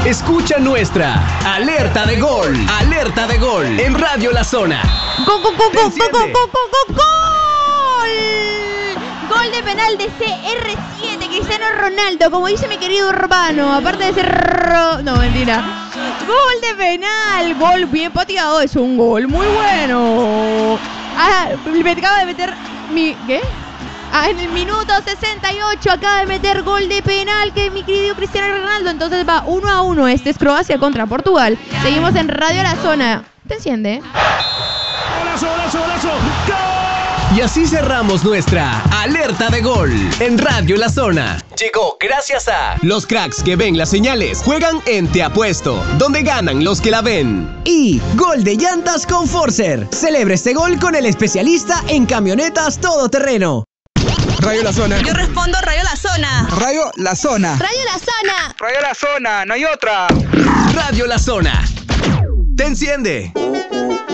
Escucha nuestra alerta de gol. Alerta de gol en Radio La Zona. ¡Gol! Gol de penal de CR7, Cristiano Ronaldo, como dice mi querido Urbano, aparte de ser... No, mentira. Gol de penal, gol bien pateado, es un gol muy bueno. Me acaba de meter mi... ¿Qué? En el minuto 68 acaba de meter gol de penal que mi querido Cristiano Ronaldo. Entonces va 1-1. Este es Croacia contra Portugal. Seguimos en Radio La Zona. ¿Te enciende? ¡Golazo! ¡Gol! Y así cerramos nuestra alerta de gol en Radio La Zona. Llegó gracias a los cracks que ven las señales, juegan en Te Apuesto, donde ganan los que la ven. Y Gol de Llantas con Forcer. Celebra este gol con el especialista en camionetas todoterreno. Radio La Zona. Yo respondo Radio La Zona. Radio La Zona. Radio La Zona. Radio La Zona, no hay otra. Radio La Zona. ¡Te enciende!